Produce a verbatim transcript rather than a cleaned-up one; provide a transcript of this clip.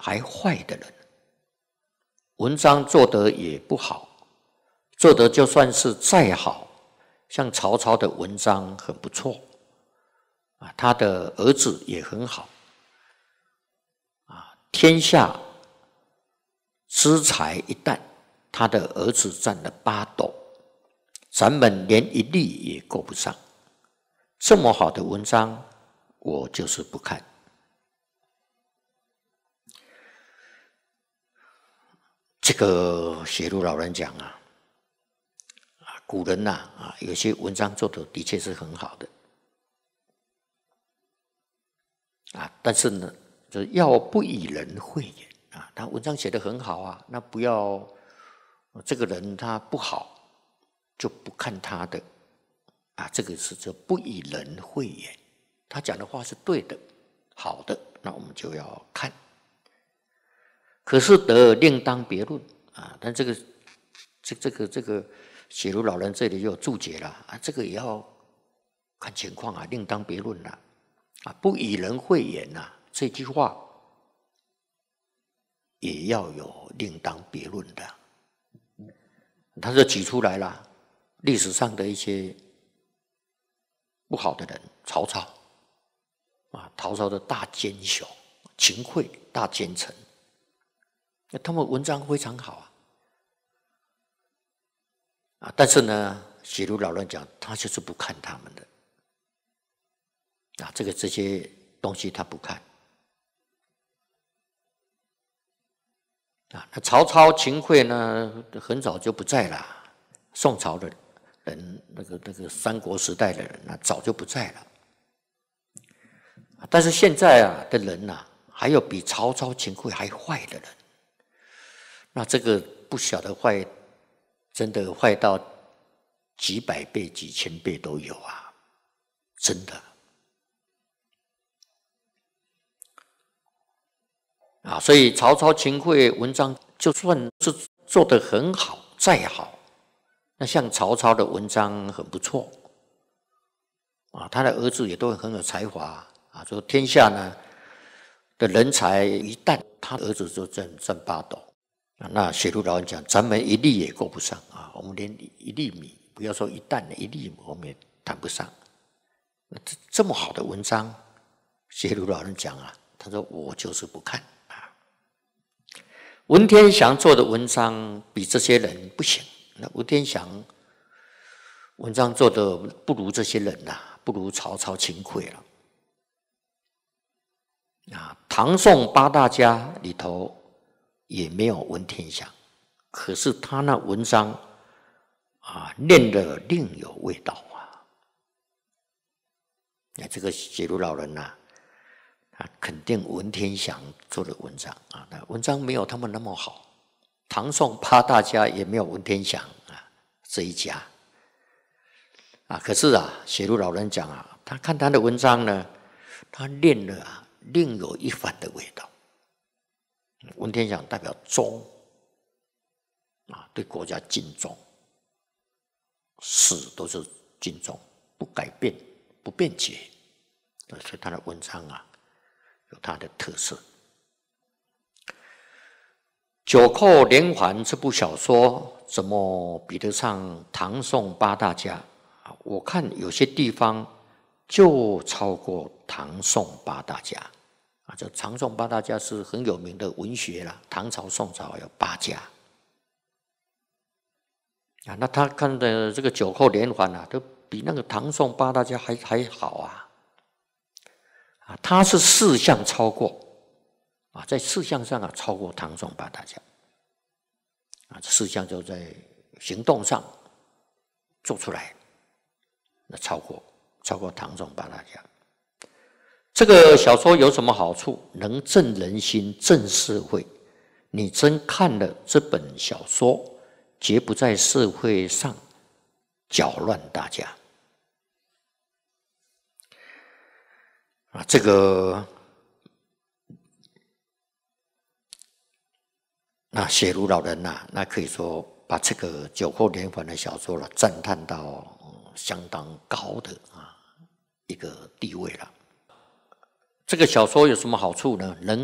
还坏的人，文章做得也不好，做得就算是再好，像曹操的文章很不错啊，他的儿子也很好啊，天下资财一担，他的儿子占了八斗，咱们连一粒也够不上。这么好的文章，我就是不看。这个写入老人讲啊，古人呐 啊, 啊，有些文章做的的确是很好的啊，但是呢，就要不以人讳言啊。他文章写得很好啊，那不要这个人他不好就不看他的。啊，这个是叫不以人讳言，他讲的话是对的、好的，那我们就要看。可是得另当别论啊！但这个、这、这个、这个写如老人这里又有注解了啊，这个也要看情况啊，另当别论了啊！不以人讳言呐、啊，这句话也要有另当别论的。他就举出来了历史上的一些不好的人，曹操啊，曹操的大奸雄秦桧、大奸臣，那他们文章非常好啊，啊，但是呢，写如老人讲，他就是不看他们的，啊，这个这些东西他不看，啊，那曹操、秦桧呢，很早就不在了，宋朝的人，那个那个三国时代的人啊，早就不在了。但是现在啊的人呐、啊，还有比曹操、秦桧还坏的人，那这个不晓得坏，真的坏到几百倍、几千倍都有啊，真的。啊，所以曹操、秦桧文章就算是做得很好，再好。那像曹操的文章很不错啊，他的儿子也都很有才华啊。说天下呢的人才一旦他儿子就占占八斗啊，那写入老人讲，咱们一粒也够不上啊，我们连一粒米，不要说一担一粒，我们也谈不上。那这这么好的文章，写入老人讲啊，他说我就是不看啊。文天祥做的文章比这些人不行。那文天祥文章做的不如这些人呐、啊，不如曹操、秦桧了。啊，唐宋八大家里头也没有文天祥，可是他那文章啊，念得另有味道啊。那这个写如老人呐、啊，他肯定文天祥做的文章啊，那文章没有他们那么好。唐宋八大家也没有文天祥啊这一家啊，可是啊，写如老人讲啊，他看他的文章呢，他念了啊，另有一番的味道。文天祥代表忠啊，对国家尽忠，死都是尽忠，不改变，不辩解，所以他的文章啊，有他的特色。九寇连环这部小说怎么比得上唐宋八大家？我看有些地方就超过唐宋八大家啊！这唐宋八大家是很有名的文学啦，唐朝、宋朝有八家啊。那他看的这个九寇连环啊，都比那个唐宋八大家还还好啊！啊，他是四项超过。啊，在事项上啊，超过唐宋八大家啊，这四项就在行动上做出来，那超过超过唐宋八大家。这个小说有什么好处？能正人心、正社会。你真看了这本小说，绝不在社会上搅乱大家啊，这个。那写如老人呐、啊，那可以说把这个九寇连环的小说了赞叹到相当高的啊一个地位了。这个小说有什么好处呢？能